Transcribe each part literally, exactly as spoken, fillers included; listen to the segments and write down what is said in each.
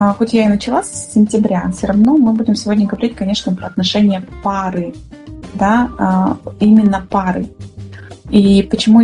Хоть я и начала с сентября, все равно мы будем сегодня говорить, конечно, про отношения пары, да, именно пары. И почему,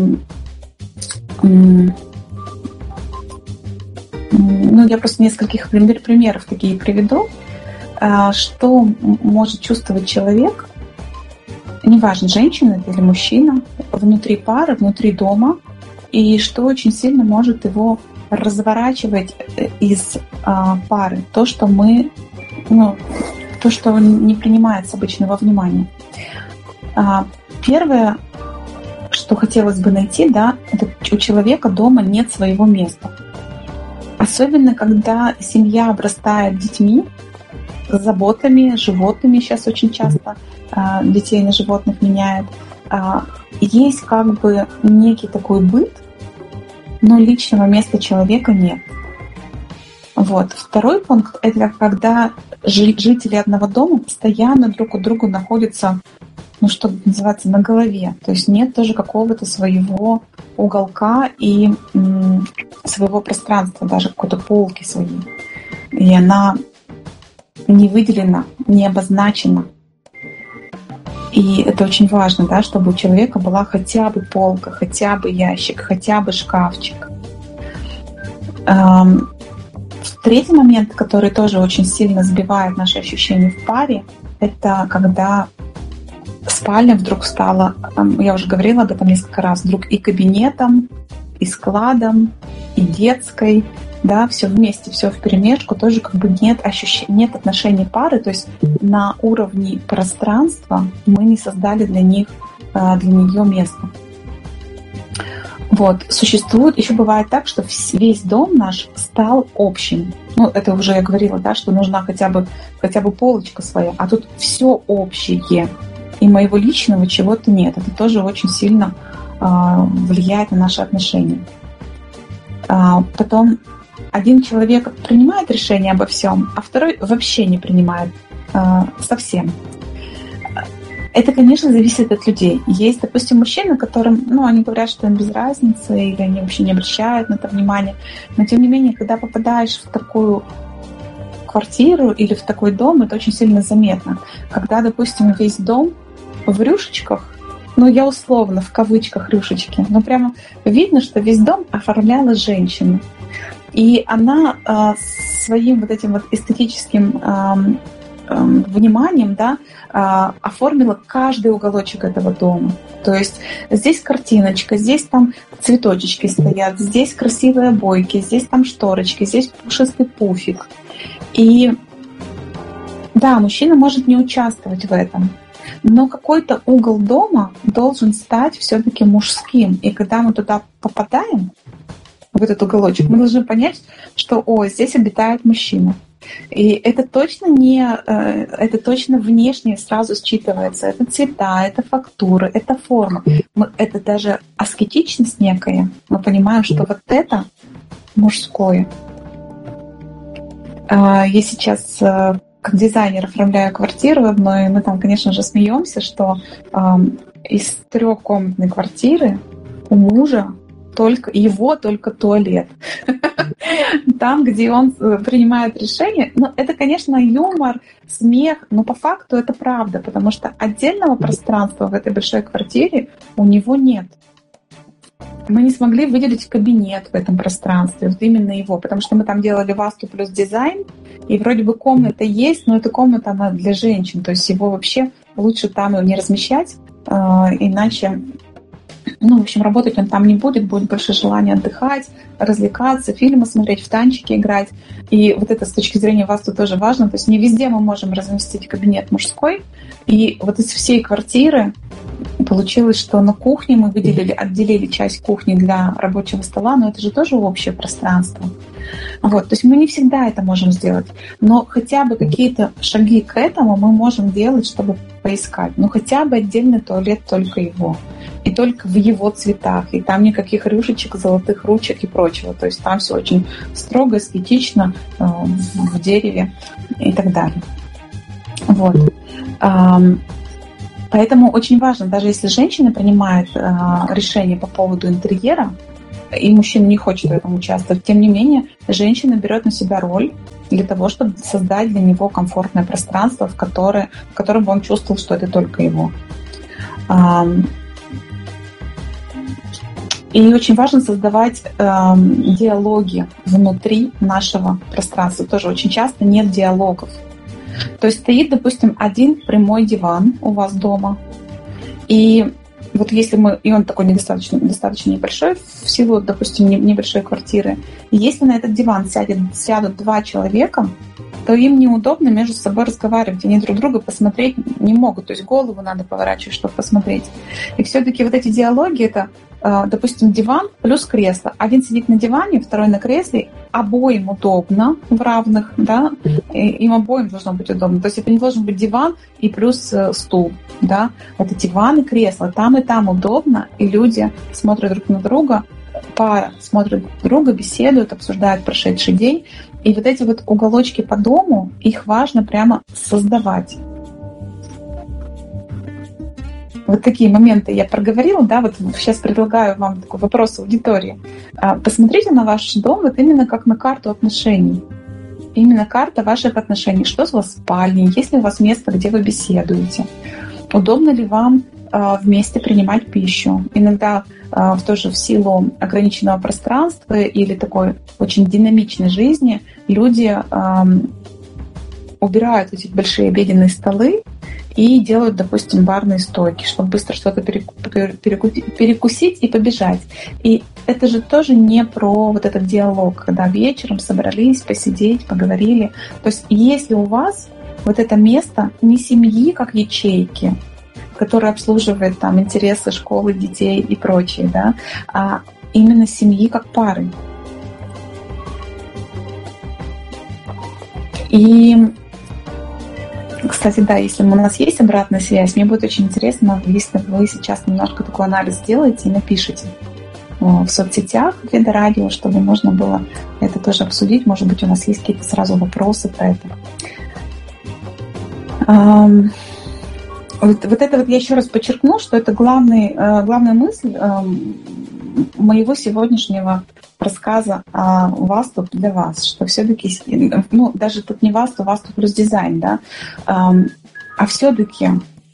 ну, я просто нескольких примеров такие приведу, что может чувствовать человек, неважно, женщина или мужчина, внутри пары, внутри дома, и что очень сильно может его разворачивать из а, пары. То, что мы, ну, то, что не принимается обычно во внимание. А, первое, что хотелось бы найти, да, это у человека дома нет своего места. Особенно, когда семья обрастает детьми, заботами, животными. Сейчас очень часто а, детей на животных меняют. А, есть как бы некий такой быт, но личного места человека нет. Вот. Второй пункт – это когда жители одного дома постоянно друг у друга находятся, ну, что называется, на голове. То есть нет тоже какого-то своего уголка и м, своего пространства, даже какой-то полки своей. И она не выделена, не обозначена. И это очень важно, да, чтобы у человека была хотя бы полка, хотя бы ящик, хотя бы шкафчик. Эм, третий момент, который тоже очень сильно сбивает наши ощущения в паре, это когда спальня вдруг стала, я уже говорила об этом несколько раз, вдруг и кабинетом, и складом, и детской, да, все вместе, все вперемешку, тоже как бы нет ощущения, нет отношений пары, то есть на уровне пространства мы не создали для них, для нее место. Вот, существует, еще бывает так, что весь дом наш стал общим. Ну, это уже я говорила, да, что нужна хотя бы, хотя бы полочка своя, а тут все общее, и моего личного чего-то нет. Это тоже очень сильно э, влияет на наши отношения. А, потом один человек принимает решение обо всем, а второй вообще не принимает э, совсем. Это, конечно, зависит от людей. Есть, допустим, мужчины, которым, ну, они говорят, что им без разницы, или они вообще не обращают на это внимания. Но, тем не менее, когда попадаешь в такую квартиру или в такой дом, это очень сильно заметно. Когда, допустим, весь дом в рюшечках, ну, я условно, в кавычках рюшечки, но прямо видно, что весь дом оформляла женщина. И она э, своим вот этим вот эстетическим э, э, вниманием, да, э, оформила каждый уголочек этого дома. То есть здесь картиночка, здесь там цветочки стоят, здесь красивые обойки, здесь там шторочки, здесь пушистый пуфик. И да, мужчина может не участвовать в этом, но какой-то угол дома должен стать все-таки мужским. И когда мы туда попадаем, в этот уголочек, мы должны понять, что, о, здесь обитает мужчина. И это точно не, это точно внешне сразу считывается. Это цвета, это фактуры, это форма. Мы, это даже аскетичность некая. Мы понимаем, что вот это мужское. Я сейчас как дизайнер оформляю квартиру одной, и мы там, конечно же, смеемся, что из трехкомнатной квартиры у мужа только его только туалет. Там, где он принимает решение. Но это, конечно, юмор, смех, но по факту это правда, потому что отдельного пространства в этой большой квартире у него нет. Мы не смогли выделить кабинет в этом пространстве, вот именно его, потому что мы там делали васту плюс дизайн, и вроде бы комната есть, но эта комната, она для женщин, то есть его вообще лучше там не размещать, иначе... Ну, в общем, работать он там не будет, будет больше желания отдыхать, развлекаться, фильмы смотреть, в танчики играть. И вот это с точки зрения вас тут тоже важно. То есть не везде мы можем разместить кабинет мужской. И вот из всей квартиры получилось, что на кухне мы выделили, отделили часть кухни для рабочего стола, но это же тоже общее пространство. Вот, то есть мы не всегда это можем сделать, но хотя бы какие-то шаги к этому мы можем делать, чтобы поискать. Ну, хотя бы отдельный туалет только его. И только в его цветах. И там никаких рюшечек, золотых ручек и прочего. То есть там все очень строго, эстетично, э, в дереве и так далее. Вот. Эм, поэтому очень важно, даже если женщина принимает э, решение по поводу интерьера, и мужчина не хочет в этом участвовать. Тем не менее, женщина берет на себя роль для того, чтобы создать для него комфортное пространство, в, которое, в котором он чувствовал, что это только его. И очень важно создавать э, диалоги внутри нашего пространства. Тоже очень часто нет диалогов. То есть стоит, допустим, один прямой диван у вас дома, и вот если мы, и он такой недостаточно, достаточно небольшой, в силу, допустим, небольшой квартиры, и если на этот диван сядет, сядут два человека, то им неудобно между собой разговаривать. Они друг друга посмотреть не могут. То есть голову надо поворачивать, чтобы посмотреть. И все-таки вот эти диалоги — это, допустим, диван плюс кресло. Один сидит на диване, второй на кресле. Обоим удобно в равных, да? И им обоим должно быть удобно. То есть это не должен быть диван и плюс стул, да? Это диван и кресло. Там и там удобно, и люди смотрят друг на друга, пара смотрит друг на друга, беседуют, обсуждают прошедший день. И вот эти вот уголочки по дому, их важно прямо создавать. Вот такие моменты я проговорила, да, вот сейчас предлагаю вам такой вопрос аудитории. Посмотрите на ваш дом вот именно как на карту отношений. Именно карта ваших отношений. Что у вас в спальне? Есть ли у вас место, где вы беседуете? Удобно ли вам вместе принимать пищу? Иногда тоже в силу ограниченного пространства или такой очень динамичной жизни люди убирают эти большие обеденные столы и делают, допустим, барные стойки, чтобы быстро что-то перекусить и побежать. И это же тоже не про вот этот диалог, когда вечером собрались посидеть, поговорили. То есть если у вас вот это место не семьи как ячейки, которая обслуживает там интересы школы, детей и прочее, да, а именно семьи как пары. И, кстати, да, если у нас есть обратная связь, мне будет очень интересно, если вы сейчас немножко такой анализ сделаете и напишите в соцсетях Веда-Радио, чтобы можно было это тоже обсудить. Может быть, у нас есть какие-то сразу вопросы про это. Вот, вот это вот я еще раз подчеркну, что это главный, главная мысль моего сегодняшнего рассказа о Васту для вас, что все-таки, ну, даже тут не Васту, Васту плюс дизайн, да, а все-таки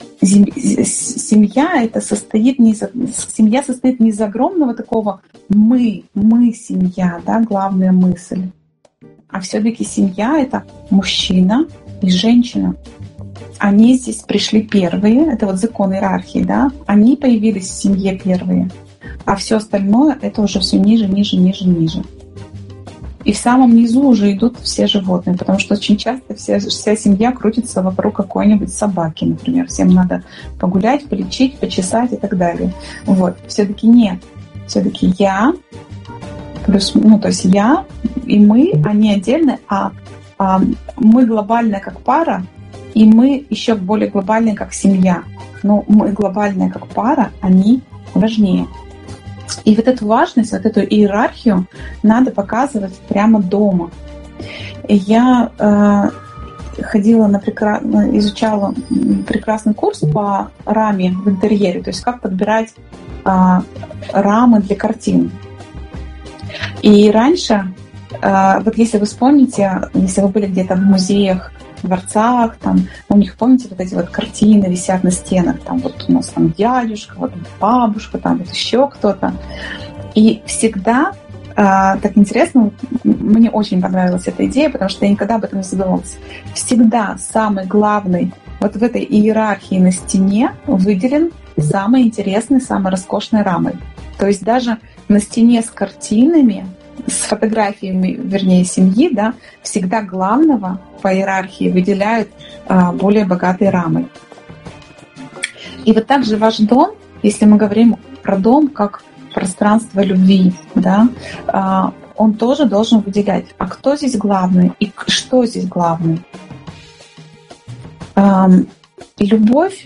семья это состоит не из, семья состоит не из огромного такого мы, мы семья, да, главная мысль, а все-таки семья это мужчина и женщина. Они здесь пришли первые, это вот закон иерархии, да, они появились в семье первые, а все остальное это уже все ниже, ниже, ниже, ниже. И в самом низу уже идут все животные, потому что очень часто вся, вся семья крутится вокруг какой-нибудь собаки, например. Всем надо погулять, полечить, почесать и так далее. Вот. Все-таки нет. Все-таки я, плюс, ну, то есть я и мы, они отдельно, а, а мы глобальная как пара, и мы еще более глобальные как семья. Но мы глобальная как пара, они важнее. И вот эту важность, вот эту иерархию надо показывать прямо дома. И я э, ходила на прекра... изучала прекрасный курс по раме в интерьере, то есть как подбирать э, рамы для картин. И раньше, э, вот если вы вспомните, если вы были где-то в музеях, дворцах, там, у них, помните, вот эти вот картины висят на стенах, там вот у нас там дядюшка, вот бабушка, там вот еще кто-то. И всегда э, так интересно, мне очень понравилась эта идея, потому что я никогда об этом не задумывалась. Всегда самый главный вот в этой иерархии на стене выделен самый интересный, самой роскошной рамой. То есть даже на стене с картинами, с фотографиями, вернее, семьи, да, всегда главного по иерархии выделяют а, более богатой рамой. И вот также ваш дом, если мы говорим про дом как пространство любви, да, а, он тоже должен выделять, а кто здесь главный и что здесь главный. А, любовь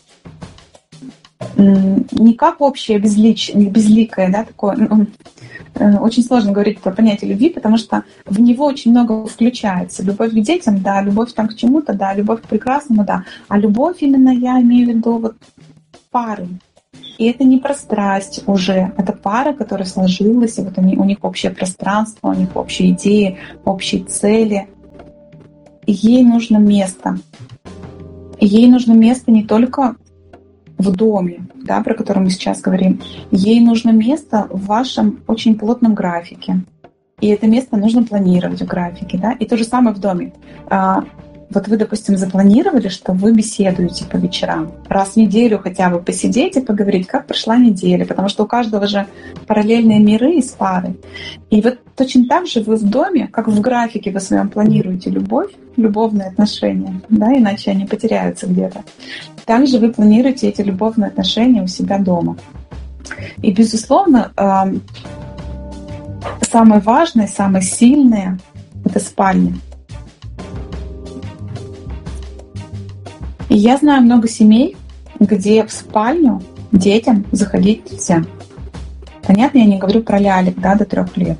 не как общее безлич, безликое, да, такое. Очень сложно говорить про понятие любви, потому что в него очень много включается. Любовь к детям, да, любовь там к чему-то, да, любовь к прекрасному, да. А любовь именно я имею в виду вот пары. И это не про страсть уже, это пара, которая сложилась, и вот они, у них общее пространство, у них общие идеи, общие цели. И ей нужно место. И ей нужно место не только в доме, да, про который мы сейчас говорим. Ей нужно место в вашем очень плотном графике. И это место нужно планировать в графике, да. И то же самое в доме. Вот вы, допустим, запланировали, что вы беседуете по вечерам. Раз в неделю хотя бы посидеть и поговорить, как прошла неделя, потому что у каждого же параллельные миры из пары. И вот точно так же вы в доме, как в графике вы своем планируете любовь, любовные отношения, да, иначе они потеряются где-то. Также вы планируете эти любовные отношения у себя дома. И, безусловно, самое важное, самое сильное — это спальня. И я знаю много семей, где в спальню детям заходить нельзя. Понятно, я не говорю про лялек, да, до трех лет.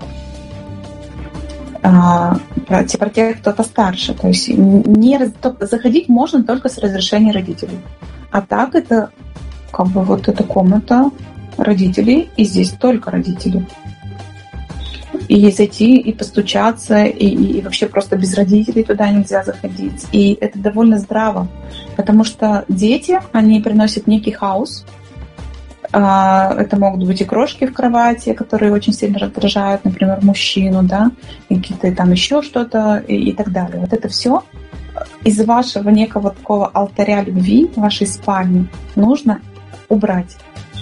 А, про, про тех, кто постарше. То есть не, заходить можно только с разрешения родителей. А так это как бы вот эта комната родителей, и здесь только родители. И зайти, и постучаться, и, и, и вообще просто без родителей туда нельзя заходить. И это довольно здраво, потому что дети, они приносят некий хаос. Это могут быть и крошки в кровати, которые очень сильно раздражают, например, мужчину, да, и какие-то там еще что-то, и, и так далее. Вот это все из вашего некого такого алтаря любви, вашей спальни, нужно убрать.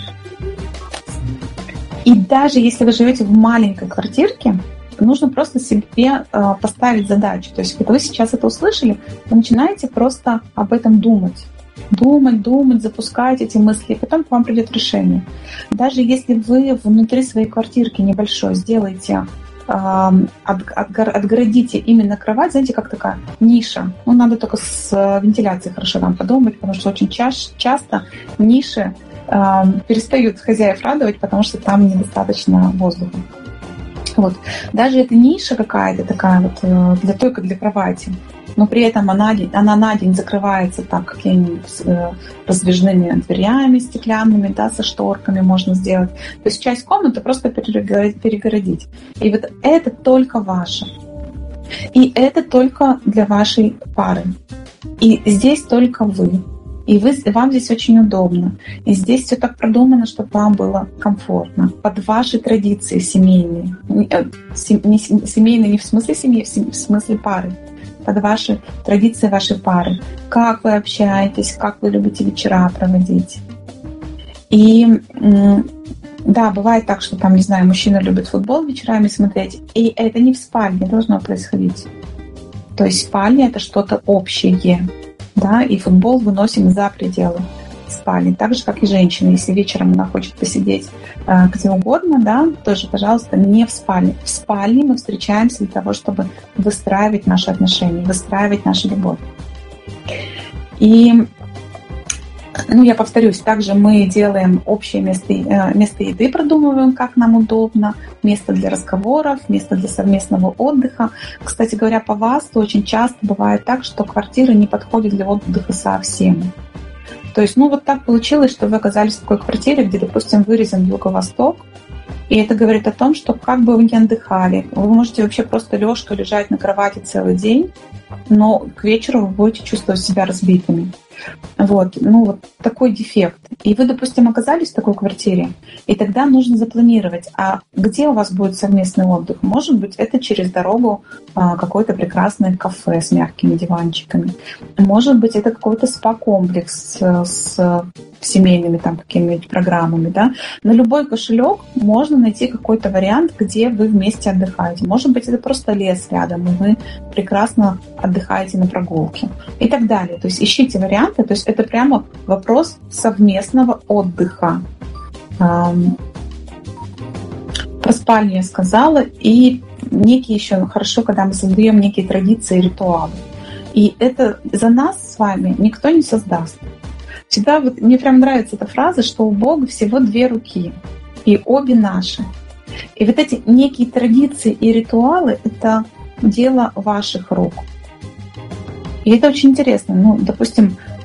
И даже если вы живете в маленькой квартирке, нужно просто себе э, поставить задачу. То есть, когда вы сейчас это услышали, вы начинаете просто об этом думать. Думать, думать, запускать эти мысли, и потом к вам придет решение. Даже если вы внутри своей квартирки небольшой сделаете, э, от, от, отгородите именно кровать, знаете, как такая ниша. Ну, надо только с вентиляцией хорошо там подумать, потому что очень ча- часто ниши перестают хозяев радовать, потому что там недостаточно воздуха. Вот. Даже эта ниша какая-то такая вот для только для кровати, но при этом она, она на день закрывается там какими-нибудь раздвижными дверями стеклянными, да, со шторками можно сделать. То есть часть комнаты просто перегородить. И вот это только ваше. И это только для вашей пары. И здесь только вы. И вы, вам здесь очень удобно. И здесь все так продумано, чтобы вам было комфортно. Под ваши традиции семейные. Не семейные не в смысле семьи, в смысле пары. Под ваши традиции вашей пары. Как вы общаетесь, как вы любите вечера проводить. И да, бывает так, что там, не знаю, мужчина любит футбол вечерами смотреть. И это не в спальне должно происходить. То есть спальня — это что-то общее. Да, и футбол выносим за пределы спальни. Так же, как и женщина. Если вечером она хочет посидеть э, где угодно, да, тоже, пожалуйста, не в спальне. В спальне мы встречаемся для того, чтобы выстраивать наши отношения, выстраивать нашу любовь. И, ну, я повторюсь, также мы делаем общее место, э, место еды, продумываем, как нам удобно, место для разговоров, место для совместного отдыха. Кстати говоря, по ВАСТу очень часто бывает так, что квартира не подходит для отдыха совсем. То есть, ну, вот так получилось, что вы оказались в такой квартире, где, допустим, вырезан юго-восток, и это говорит о том, что как бы вы ни отдыхали, вы можете вообще просто лёжкой лежать на кровати целый день, но к вечеру вы будете чувствовать себя разбитыми. Вот, ну вот такой дефект. И вы, допустим, оказались в такой квартире, и тогда нужно запланировать, а где у вас будет совместный отдых? Может быть, это через дорогу а, какое-то прекрасное кафе с мягкими диванчиками. Может быть, это какой-то спа-комплекс с, с семейными там какими-нибудь программами, да? На любой кошелек можно найти какой-то вариант, где вы вместе отдыхаете. Может быть, это просто лес рядом, и вы прекрасно отдыхаете на прогулке и так далее. То есть ищите варианты. То есть это прямо вопрос совместного отдыха. Про спальню я сказала. И некие еще хорошо, когда мы создаем некие традиции и ритуалы. И это за нас с вами никто не создаст. Всегда вот мне прям нравится эта фраза, что у Бога всего две руки, и обе наши. И вот эти некие традиции и ритуалы — это дело ваших рук. И это очень интересно. Ну, допустим,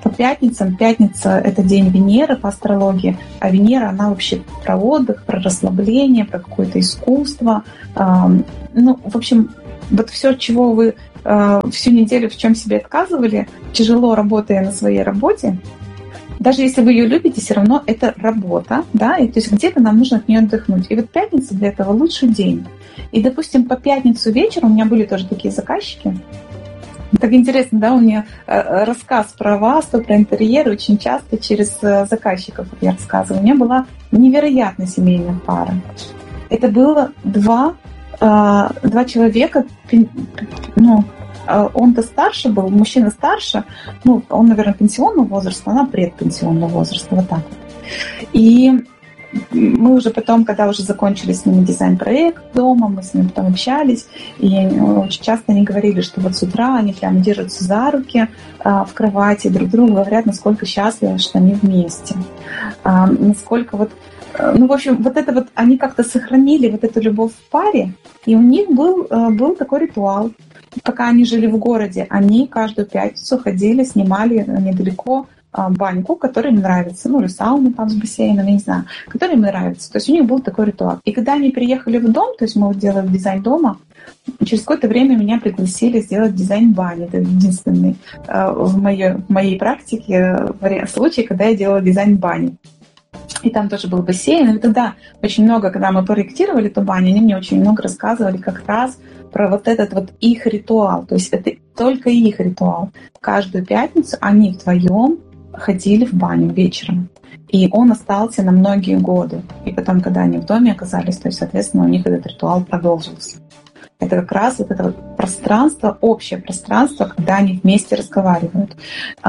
по пятницам. Пятница — это день Венеры по астрологии, а Венера, она вообще про отдых, про расслабление, про какое-то искусство. Ну, в общем, вот все, чего вы всю неделю в чем себе отказывали, тяжело работая на своей работе, даже если вы ее любите, все равно это работа, да, и то есть где-то нам нужно от нее отдохнуть. И вот пятница для этого лучший день. И, допустим, по пятницу вечером у меня были тоже такие заказчики. Так интересно, да, у меня рассказ про вас, про интерьер очень часто через заказчиков я рассказываю. У меня была невероятная семейная пара. Это было два, два человека, ну, он-то старше был, мужчина старше, ну, он, наверное, пенсионного возраста, она предпенсионного возраста, вот так вот. И мы уже потом, когда уже закончили с ними дизайн-проект дома, мы с ними потом общались, и очень часто они говорили, что вот с утра они прямо держатся за руки а, в кровати, друг другу говорят, насколько счастливы, что они вместе. А, насколько вот, ну, в общем, вот это вот, они как-то сохранили вот эту любовь в паре, и у них был, был такой ритуал. Пока они жили в городе, они каждую пятницу ходили, снимали недалеко баньку, которая им нравится, ну или сауну там с бассейном, я не знаю, которая им нравится. То есть у них был такой ритуал. И когда они переехали в дом, то есть мы вот делали дизайн дома, через какое-то время меня пригласили сделать дизайн бани. Это единственный в моей, в моей практике случай, когда я делала дизайн бани. И там тоже был бассейн. И тогда очень много, когда мы проектировали эту баню, они мне очень много рассказывали как раз про вот этот вот их ритуал. То есть это только их ритуал. Каждую пятницу они вдвоем ходили в баню вечером. И он остался на многие годы. И потом, когда они в доме оказались, то есть, соответственно, у них этот ритуал продолжился. Это как раз вот это вот пространство, общее пространство, когда они вместе разговаривают.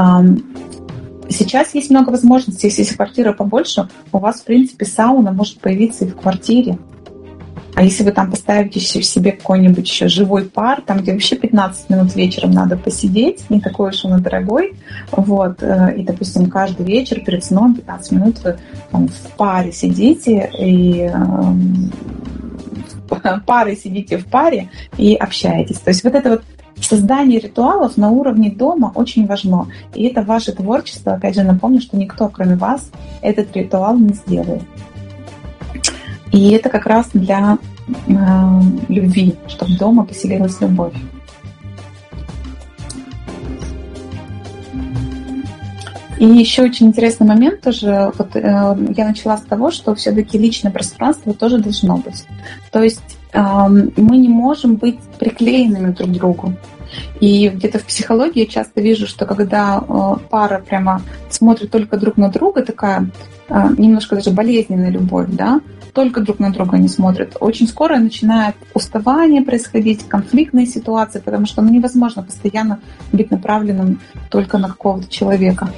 Сейчас есть много возможностей. Если квартира побольше, у вас, в принципе, сауна может появиться и в квартире. А если вы там поставите себе какой-нибудь еще живой пар, там, где вообще пятнадцать минут вечером надо посидеть, не такой уж он и дорогой, вот, и, допустим, каждый вечер перед сном пятнадцать минут вы там, в паре сидите, и э, парой сидите в паре и общаетесь. То есть вот это вот создание ритуалов на уровне дома очень важно. И это ваше творчество. Опять же, напомню, что никто, кроме вас, этот ритуал не сделает. И это как раз для э, любви, чтобы дома поселилась любовь. И еще очень интересный момент тоже. Вот, э, я начала с того, что все-таки личное пространство тоже должно быть. То есть э, мы не можем быть приклеенными друг к другу. И где-то в психологии я часто вижу, что когда э, пара прямо смотрит только друг на друга, такая э, немножко даже болезненная любовь, да, только друг на друга не смотрят. Очень скоро начинает уставание происходить, конфликтные ситуации, потому что ну, невозможно постоянно быть направленным только на какого-то человека.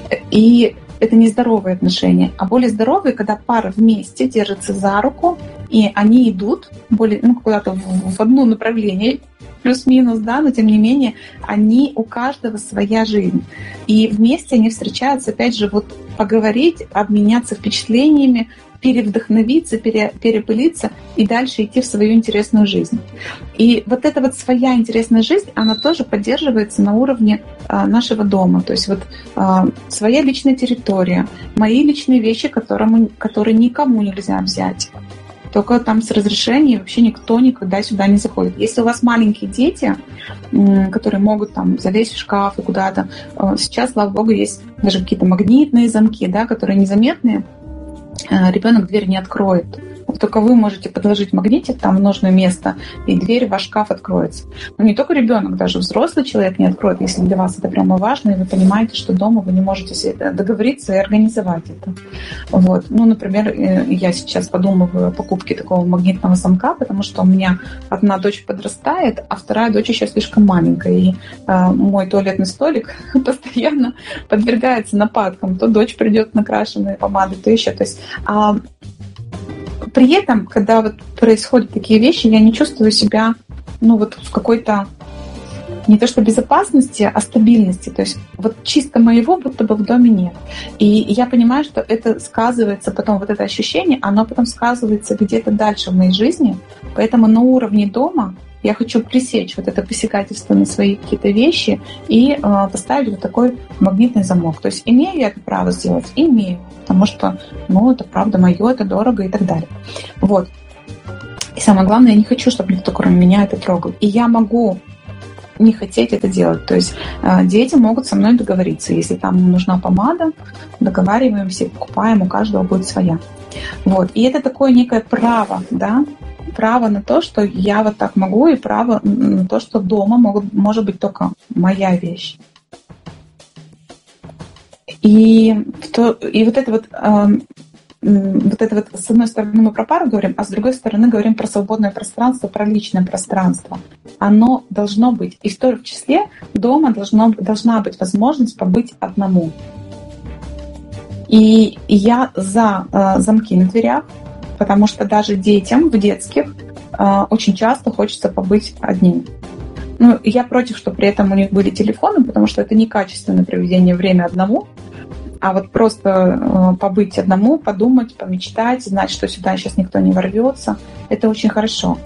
И это нездоровые отношения. А более здоровые, когда пара вместе держится за руку, и они идут более, ну, куда-то в, в одно направление, плюс-минус, да, но тем не менее, они, у каждого своя жизнь. И вместе они встречаются, опять же, вот поговорить, обменяться впечатлениями, перевдохновиться, пере, перепылиться и дальше идти в свою интересную жизнь. И вот эта вот своя интересная жизнь, она тоже поддерживается на уровне а, нашего дома. То есть вот а, своя личная территория, мои личные вещи, которым, которые никому нельзя взять. Только там с разрешения вообще никто никогда сюда не заходит. Если у вас маленькие дети, которые могут там залезть в шкаф и куда-то, сейчас, слава богу, есть даже какие-то магнитные замки, да, которые незаметные, ребенок дверь не откроет. Только вы можете подложить магнитик там в нужное место, и дверь в ваш шкаф откроется. Но не только ребенок, даже взрослый человек не откроет, если для вас это прямо важно, и вы понимаете, что дома вы не можете договориться и организовать это. Вот. Ну, например, я сейчас подумываю о покупке такого магнитного замка, потому что у меня одна дочь подрастает, а вторая дочь еще слишком маленькая. И э, мой туалетный столик постоянно подвергается нападкам. То дочь придет накрашенной помадой, то еще. То есть, а при этом, когда вот происходят такие вещи, я не чувствую себя, ну вот в какой-то не то что безопасности, а стабильности. То есть вот чисто моего будто бы в доме нет. И я понимаю, что это сказывается потом, вот это ощущение, оно потом сказывается где-то дальше в моей жизни. Поэтому на уровне дома я хочу пресечь вот это посягательство на свои какие-то вещи и э, поставить вот такой магнитный замок. То есть имею я это право сделать? Имею. Потому что, ну, это правда мое, это дорого и так далее. Вот. И самое главное, я не хочу, чтобы никто, кроме меня, это трогал. И я могу не хотеть это делать. То есть э, дети могут со мной договориться. Если там нужна помада, договариваемся, покупаем, у каждого будет своя. Вот. И это такое некое право, да, право на то, что я вот так могу, и право на то, что дома могут, может быть только моя вещь. И, то, и вот это вот, э, вот это вот, с одной стороны мы про пару говорим, а с другой стороны говорим про свободное пространство, про личное пространство. Оно должно быть. И в том числе дома должно, должна быть возможность побыть одному. И я за э, замки на дверях, потому что даже детям в детских э, очень часто хочется побыть одним. Ну, я против, что при этом у них были телефоны, потому что это некачественное проведение времени одному, а вот просто э, побыть одному, подумать, помечтать, знать, что сюда сейчас никто не ворвется, это очень хорошо.